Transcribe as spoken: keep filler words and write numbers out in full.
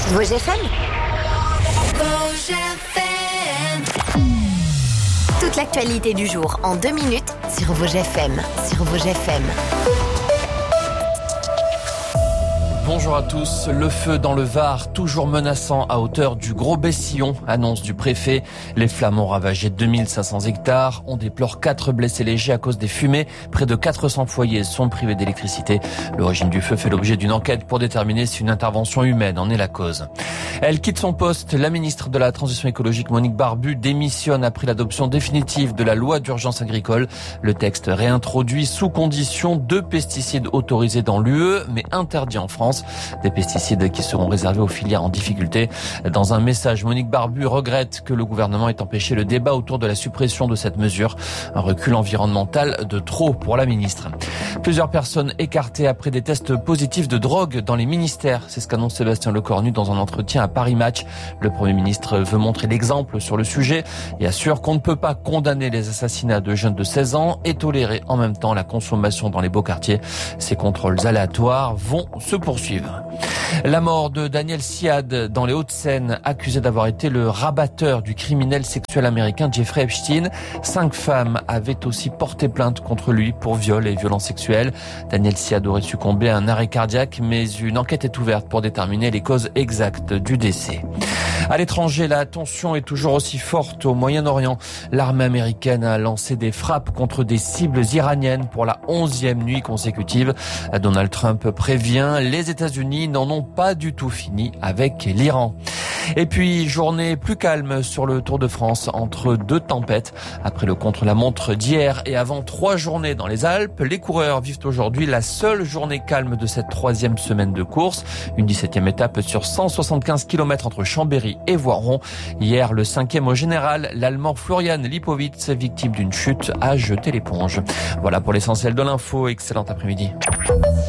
Vosges F M. Vosges F M. Toute l'actualité du jour en deux minutes sur Vosges F M. Sur Vosges F M. Bonjour à tous. Le feu dans le Var, toujours menaçant à hauteur du Gros Bessillon, annonce du préfet. Les flammes ont ravagé deux mille cinq cents hectares. On déplore quatre blessés légers à cause des fumées. Près de quatre cents foyers sont privés d'électricité. L'origine du feu fait l'objet d'une enquête pour déterminer si une intervention humaine en est la cause. Elle quitte son poste. La ministre de la Transition écologique, Monique Barbu, démissionne après l'adoption définitive de la loi d'urgence agricole. Le texte réintroduit sous condition deux pesticides autorisés dans l'U E, mais interdits en France. Des pesticides qui seront réservés aux filières en difficulté. Dans un message, Monique Barbu regrette que le gouvernement ait empêché le débat autour de la suppression de cette mesure. Un recul environnemental de trop pour la ministre. Plusieurs personnes écartées après des tests positifs de drogue dans les ministères. C'est ce qu'annonce Sébastien Lecornu dans un entretien à Paris Match. Le Premier ministre veut montrer l'exemple sur le sujet et assure qu'on ne peut pas condamner les assassinats de jeunes de seize ans et tolérer en même temps la consommation dans les beaux quartiers. Ces contrôles aléatoires vont se poursuivre. La mort de Daniel Siad dans les Hauts-de-Seine, accusé d'avoir été le rabatteur du criminel sexuel américain Jeffrey Epstein. Cinq femmes avaient aussi porté plainte contre lui pour viol et violences sexuelles. Daniel Siad aurait succombé à un arrêt cardiaque, mais une enquête est ouverte pour déterminer les causes exactes du décès. À l'étranger, la tension est toujours aussi forte au Moyen-Orient. L'armée américaine a lancé des frappes contre des cibles iraniennes pour la onzième nuit consécutive. Donald Trump prévient, les États-Unis n'en ont pas du tout fini avec l'Iran. Et puis, journée plus calme sur le Tour de France entre deux tempêtes. Après le contre-la-montre d'hier et avant trois journées dans les Alpes, les coureurs vivent aujourd'hui la seule journée calme de cette troisième semaine de course. Une dix-septième étape sur cent soixante-quinze kilomètres entre Chambéry et Voiron. Hier, le cinquième au général, l'Allemand Florian Lipowitz, victime d'une chute, a jeté l'éponge. Voilà pour l'essentiel de l'info. Excellent après-midi.